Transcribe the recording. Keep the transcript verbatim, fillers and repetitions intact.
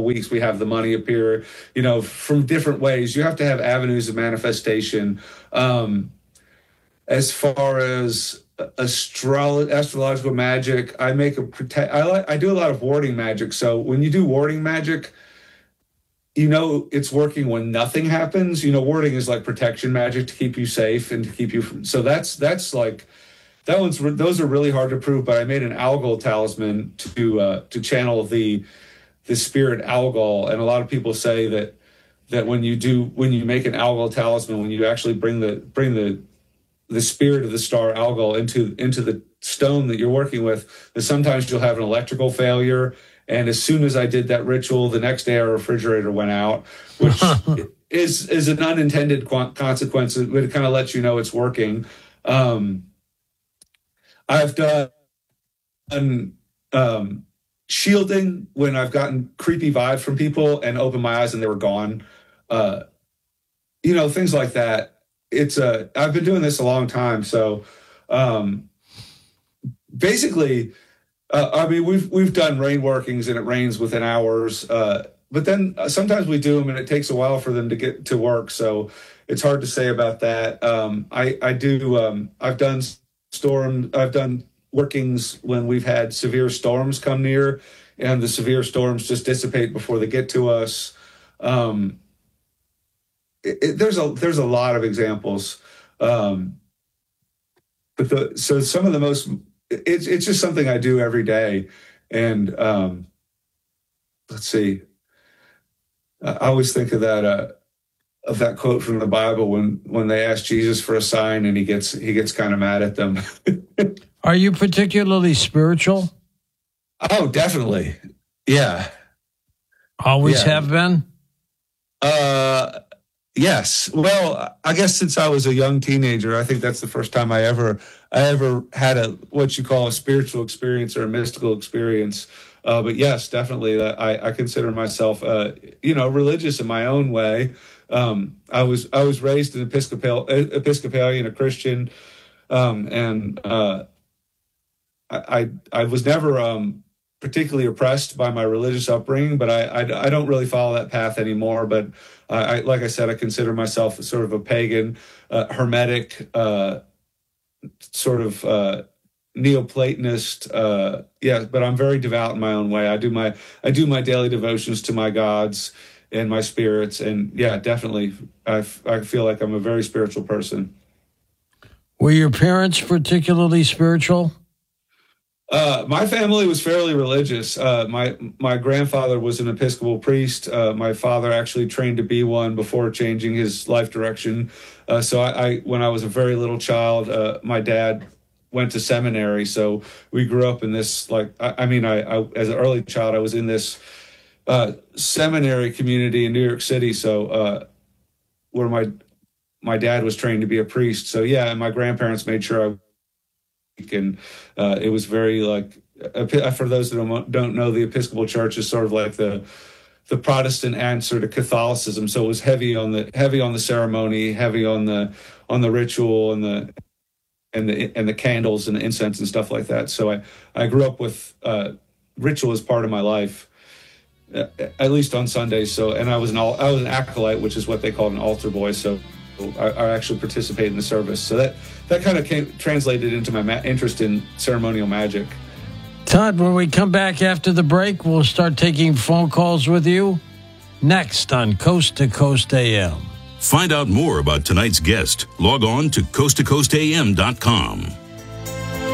weeks we have the money appear, you know, from different ways. You have to have avenues of manifestation. Um, as far as astro- astrological magic, I make a protect. I like. I do a lot of warding magic. So when you do warding magic, you know it's working when nothing happens. You know, warding is like protection magic to keep you safe and to keep you from. So that's that's like that one's. Those are really hard to prove. But I made an Algol talisman to uh, to channel the the spirit Algol, and a lot of people say that that when you do when you make an Algol talisman, when you actually bring the bring the the spirit of the star Algol into into the stone that you're working with, that sometimes you'll have an electrical failure. And as soon as I did that ritual, the next day our refrigerator went out, which is is an unintended consequence, but it kind of lets you know it's working. Um, I've done um, shielding when I've gotten creepy vibes from people and opened my eyes and they were gone. Uh, you know, things like that. It's a, I've been doing this a long time. So um, basically, uh, I mean, we've, we've done rain workings and it rains within hours. Uh, but then sometimes we do them and it takes a while for them to get to work. So it's hard to say about that. Um, I, I do, um, I've done storm, I've done workings when we've had severe storms come near and the severe storms just dissipate before they get to us. Um, It, it, there's a there's a lot of examples, um, but the so some of the most it's it's just something I do every day, and um, let's see, I always think of that uh, of that quote from the Bible when when they ask Jesus for a sign and he gets he gets kind of mad at them. Are you particularly spiritual? Oh, definitely, yeah. Always yeah. have been. Uh. Yes. Well, I guess since I was a young teenager, I think that's the first time I ever, I ever had a what you call a spiritual experience or a mystical experience. Uh, but yes, definitely, uh, I, I consider myself, uh, you know, religious in my own way. Um, I was I was raised an Episcopal Episcopalian, a Christian, um, and uh, I, I I was never um, particularly oppressed by my religious upbringing, but I, I I don't really follow that path anymore. But I, like I said, I consider myself sort of a pagan, uh, hermetic, uh, sort of uh, Neoplatonist. Uh, yeah, but I'm very devout in my own way. I do my I do my daily devotions to my gods and my spirits, and yeah, definitely, I, I feel like I'm a very spiritual person. Were your parents particularly spiritual? Uh, my family was fairly religious. Uh, my my grandfather was an Episcopal priest. Uh, my father actually trained to be one before changing his life direction. Uh, so I, I, when I was a very little child, uh, my dad went to seminary. So we grew up in this, like, I, I mean, I, I as an early child, I was in this uh, seminary community in New York City. So uh, where my my dad was trained to be a priest. So yeah, and my grandparents made sure I. And uh, it was very like, for those that don't, don't know, the Episcopal Church is sort of like the the Protestant answer to Catholicism. So it was heavy on the heavy on the ceremony, heavy on the on the ritual and the and the and the candles and the incense and stuff like that. So I I grew up with uh, ritual as part of my life, uh, at least on Sundays. So and I was an I was an acolyte, which is what they called an altar boy. So I, I actually participate in the service. So that that kind of came, translated into my ma- interest in ceremonial magic. Todd, when we come back after the break, we'll start taking phone calls with you next on Coast to Coast A M. Find out more about tonight's guest. Log on to coast to coast a m dot com.